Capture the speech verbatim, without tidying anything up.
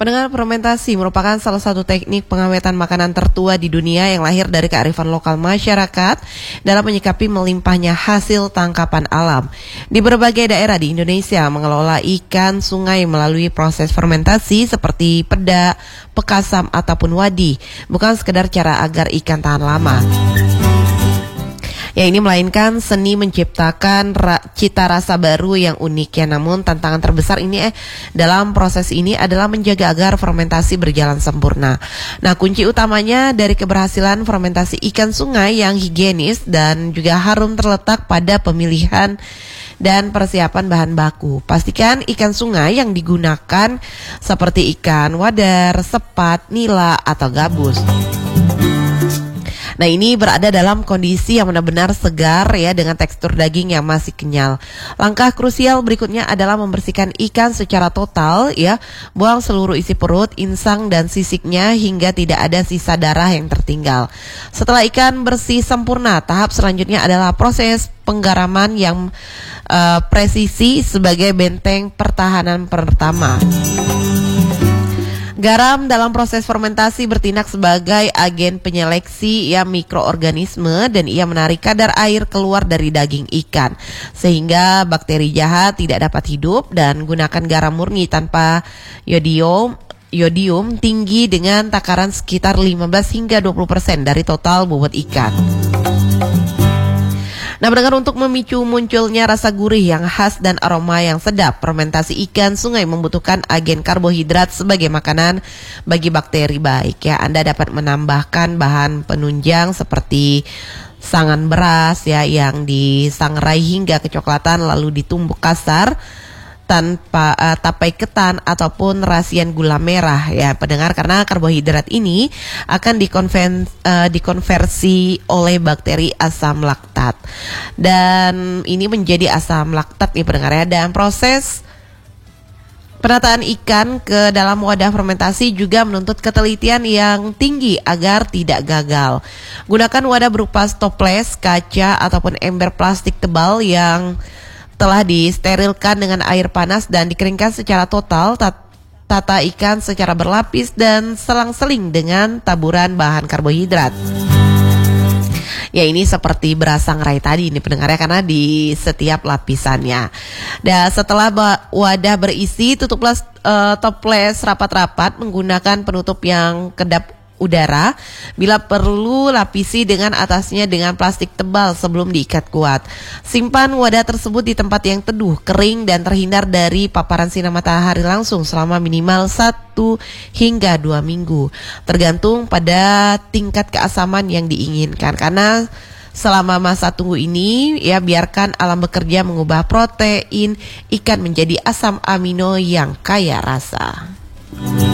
Pendengar, fermentasi merupakan salah satu teknik pengawetan makanan tertua di dunia yang lahir dari kearifan lokal masyarakat dalam menyikapi melimpahnya hasil tangkapan alam. Di berbagai daerah di Indonesia mengelola ikan sungai melalui proses fermentasi seperti peda, pekasam ataupun wadi, bukan sekedar cara agar ikan tahan lama. Ya, ini melainkan seni menciptakan ra- cita rasa baru yang unik ya. Namun tantangan terbesar ini eh dalam proses ini adalah menjaga agar fermentasi berjalan sempurna. Nah, kunci utamanya dari keberhasilan fermentasi ikan sungai yang higienis dan juga harum terletak pada pemilihan dan persiapan bahan baku. Pastikan ikan sungai yang digunakan seperti ikan wadar, sepat, nila atau gabus. Nah, ini berada dalam kondisi yang benar-benar segar ya, dengan tekstur daging yang masih kenyal. Langkah krusial berikutnya adalah membersihkan ikan secara total ya, buang seluruh isi perut, insang dan sisiknya hingga tidak ada sisa darah yang tertinggal. Setelah ikan bersih sempurna, tahap selanjutnya adalah proses penggaraman yang uh, presisi sebagai benteng pertahanan pertama. Garam dalam proses fermentasi bertindak sebagai agen penyeleksi ya mikroorganisme dan ia menarik kadar air keluar dari daging ikan sehingga bakteri jahat tidak dapat hidup, dan gunakan garam murni tanpa yodium yodium tinggi dengan takaran sekitar lima belas hingga dua puluh persen dari total bobot ikan. Nah, mendengar, untuk memicu munculnya rasa gurih yang khas dan aroma yang sedap, fermentasi ikan sungai membutuhkan agen karbohidrat sebagai makanan bagi bakteri baik ya. Anda dapat menambahkan bahan penunjang seperti sangan beras ya yang disangrai hingga kecoklatan lalu ditumbuk kasar tanpa uh, tapai ketan ataupun rasian gula merah ya pendengar, karena karbohidrat ini akan dikonven, uh, dikonversi oleh bakteri asam laktat dan ini menjadi asam laktat nih pendengar ya. Dan proses penataan ikan ke dalam wadah fermentasi juga menuntut ketelitian yang tinggi agar tidak gagal. Gunakan wadah berupa toples, kaca ataupun ember plastik tebal yang telah disterilkan dengan air panas dan dikeringkan secara total. Tata ikan secara berlapis dan selang-seling dengan taburan bahan karbohidrat. Ya, ini seperti beras sangrai tadi ini pendengarnya, karena di setiap lapisannya. Dan setelah wadah berisi, tutuplah uh, toples rapat-rapat menggunakan penutup yang kedap udara. Bila perlu, lapisi dengan atasnya dengan plastik tebal sebelum diikat kuat. Simpan wadah tersebut di tempat yang teduh, kering dan terhindar dari paparan sinar matahari langsung selama minimal satu hingga dua minggu, tergantung pada tingkat keasaman yang diinginkan. Karena selama masa tunggu ini ya, biarkan alam bekerja mengubah protein ikan menjadi asam amino yang kaya rasa.